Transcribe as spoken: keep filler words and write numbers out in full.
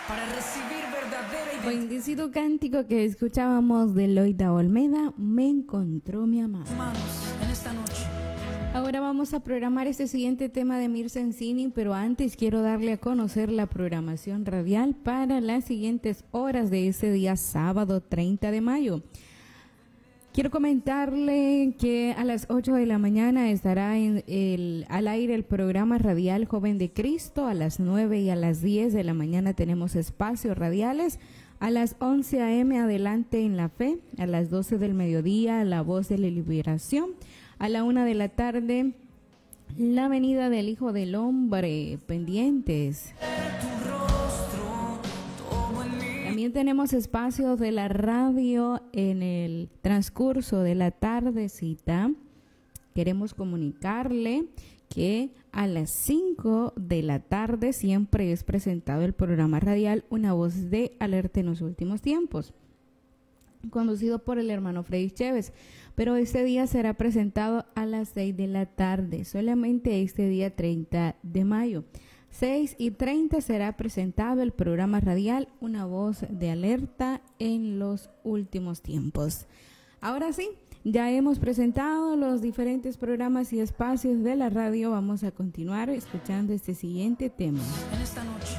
para recibir verdadera identidad. Bendecido cántico que escuchábamos de Loida Olmeda, Me encontró mi amado. Hermanos, en esta noche. Ahora vamos a programar este siguiente tema de Mirza Encini, pero antes quiero darle a conocer la programación radial para las siguientes horas de este día sábado treinta de mayo. Quiero comentarle que a las ocho de la mañana estará en el, al aire el programa radial Joven de Cristo. A las nueve y a las diez de la mañana tenemos espacios radiales. A las once a eme Adelante en la Fe. A las doce del mediodía La Voz de la Liberación. A la una de la tarde La Venida del Hijo del Hombre. Pendientes. También tenemos espacios de la radio en el transcurso de la tardecita. Queremos comunicarle que a las cinco de la tarde siempre es presentado el programa radial Una Voz de Alerta en los Últimos Tiempos, conducido por el hermano Freddy Chévez, pero este día será presentado a las seis de la tarde, solamente este día treinta de mayo. seis y treinta será presentado el programa radial Una Voz de Alerta en los Últimos Tiempos. Ahora sí, ya hemos presentado los diferentes programas y espacios de la radio. Vamos a continuar escuchando este siguiente tema. En esta noche.